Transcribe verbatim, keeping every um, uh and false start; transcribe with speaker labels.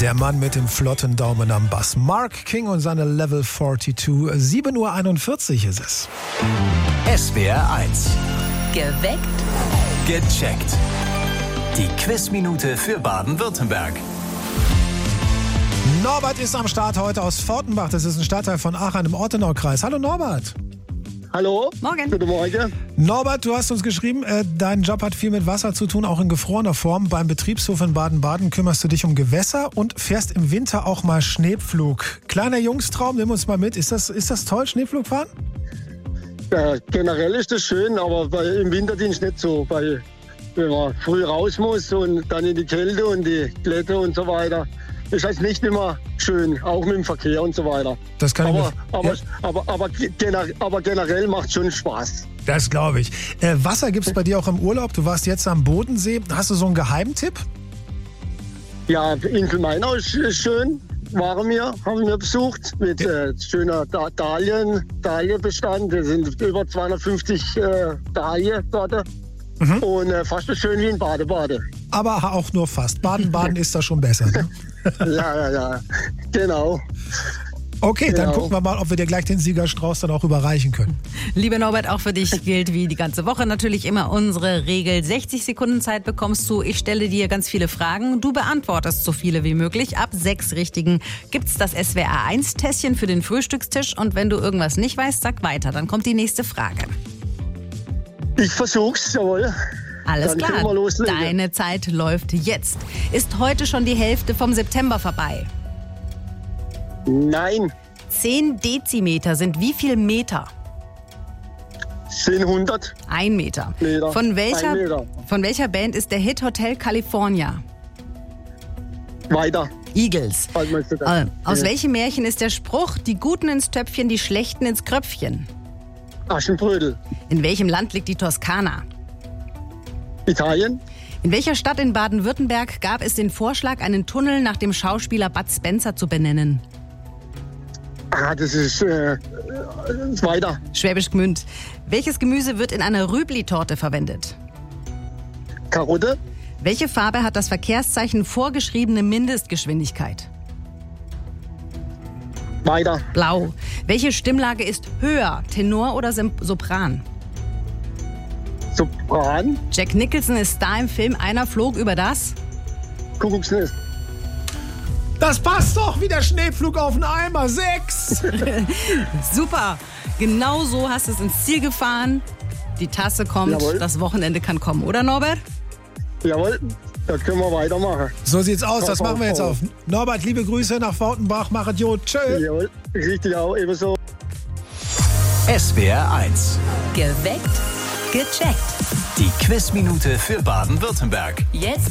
Speaker 1: Der Mann mit dem flotten Daumen am Bass. Mark King und seine Level zweiundvierzig. sieben Uhr einundvierzig ist es.
Speaker 2: S W R eins.
Speaker 3: Geweckt.
Speaker 2: Gecheckt. Die Quizminute für Baden-Württemberg.
Speaker 1: Norbert ist am Start heute aus Fortenbach. Das ist ein Stadtteil von Aachen im Ortenaukreis. Hallo Norbert.
Speaker 4: Hallo.
Speaker 3: Morgen.
Speaker 4: Guten Morgen.
Speaker 1: Norbert, du hast uns geschrieben, äh, dein Job hat viel mit Wasser zu tun, auch in gefrorener Form. Beim Betriebshof in Baden-Baden kümmerst du dich um Gewässer und fährst im Winter auch mal Schneepflug. Kleiner Jungstraum, nimm uns mal mit. Ist das, ist das toll, Schneepflug fahren?
Speaker 4: Ja, generell ist das schön, aber bei, im Winterdienst nicht so. Weil, wenn man früh raus muss und dann in die Kälte und die Glätte und so weiter, ist das nicht immer schön, auch mit dem Verkehr und so weiter.
Speaker 1: Das kann
Speaker 4: aber,
Speaker 1: ich mir,
Speaker 4: aber,
Speaker 1: ja.
Speaker 4: aber, aber, gener, aber generell macht es schon Spaß.
Speaker 1: Das glaube ich. Äh, Wasser gibt es bei dir auch im Urlaub. Du warst jetzt am Bodensee. Hast du so einen Geheimtipp?
Speaker 4: Ja, Insel Mainau ist, ist schön. Waren wir, haben wir besucht mit äh, schöner da- Dahlien, Dahlienbestand. Es sind über zweihundertfünfzig äh, Dahlien dort. Mhm. Und äh, fast so schön wie in Bade-Bade.
Speaker 1: Aber auch nur fast. Baden-Baden ist da schon besser. Ne?
Speaker 4: Ja, ja, ja. Genau.
Speaker 1: Okay, dann
Speaker 4: Genau.
Speaker 1: gucken wir mal, ob wir dir gleich den Siegerstrauß dann auch überreichen können.
Speaker 3: Lieber Norbert, auch für dich gilt wie die ganze Woche natürlich immer unsere Regel. sechzig Sekunden Zeit bekommst du. Ich stelle dir ganz viele Fragen. Du beantwortest so viele wie möglich. Ab sechs Richtigen gibt's das S W R eins Tässchen für den Frühstückstisch. Und wenn du irgendwas nicht weißt, sag weiter. Dann kommt die nächste Frage.
Speaker 4: Ich versuch's, jawohl.
Speaker 3: Alles
Speaker 4: Dann
Speaker 3: klar,
Speaker 4: können wir loslegen.
Speaker 3: deine Zeit läuft jetzt. Ist heute schon die Hälfte vom September vorbei?
Speaker 4: Nein,
Speaker 3: zehn Dezimeter sind wie viel Meter?
Speaker 4: sind hundert
Speaker 3: Ein Meter.
Speaker 4: Meter.
Speaker 3: Von welcher,
Speaker 4: Ein Meter.
Speaker 3: von welcher Band ist der Hit Hotel California?
Speaker 4: Weiter.
Speaker 3: Eagles.
Speaker 4: Was meinst du
Speaker 3: Äh,
Speaker 4: da?
Speaker 3: aus
Speaker 4: Ja.
Speaker 3: welchem Märchen ist der Spruch, die Guten ins Töpfchen, die Schlechten ins Kröpfchen?
Speaker 4: Aschenbrödel.
Speaker 3: In welchem Land liegt die Toskana?
Speaker 4: Italien.
Speaker 3: In welcher Stadt in Baden-Württemberg gab es den Vorschlag, einen Tunnel nach dem Schauspieler Bud Spencer zu benennen?
Speaker 4: Ah, das ist äh, weiter.
Speaker 3: Schwäbisch Gmünd. Welches Gemüse wird in einer Rübli-Torte verwendet?
Speaker 4: Karotte.
Speaker 3: Welche Farbe hat das Verkehrszeichen vorgeschriebene Mindestgeschwindigkeit?
Speaker 4: Weiter.
Speaker 3: Blau. Welche Stimmlage ist höher, Tenor oder Sim- Sopran?
Speaker 4: Sopran.
Speaker 3: Jack Nicholson ist da im Film Einer flog über das?
Speaker 4: Kuckucksnest.
Speaker 1: Das passt doch wie der Schneepflug auf den Eimer. Sechs.
Speaker 3: Super. Genau so hast du es ins Ziel gefahren. Die Tasse kommt,
Speaker 4: Jawohl.
Speaker 3: das Wochenende kann kommen, oder Norbert?
Speaker 4: Jawohl. Da können wir weitermachen.
Speaker 1: So sieht's aus. Das
Speaker 4: Auf,
Speaker 1: machen wir jetzt
Speaker 4: auf,
Speaker 1: auf. Norbert, liebe Grüße nach Fortenbach. Machet gut. Tschö.
Speaker 4: Jawohl. Richtig auch. Ebenso.
Speaker 2: S W R eins.
Speaker 3: Geweckt. Gecheckt.
Speaker 2: Die Quizminute für Baden-Württemberg.
Speaker 3: Jetzt